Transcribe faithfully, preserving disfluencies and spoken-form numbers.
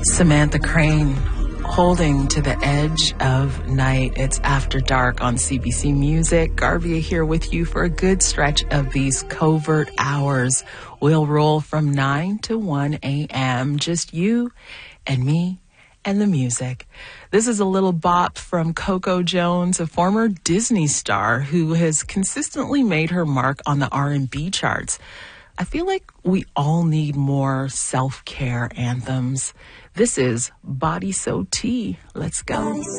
Samantha Crane, Holding to the Edge of Night. It's After Dark on C B C Music. Garvia here with you for a good stretch of these covert hours. We'll roll from nine to one a.m. Just you and me and the music. This is a little bop from Coco Jones, a former Disney star who has consistently made her mark on the R and B charts. I feel like we all need more self-care anthems. This is Body So Tea. Let's go.